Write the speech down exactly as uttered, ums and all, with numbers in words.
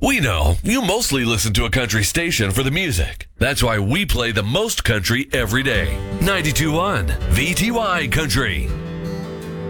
We know you mostly listen to a country station for the music. That's why we play the most country every day. ninety-two point one V T Y Country.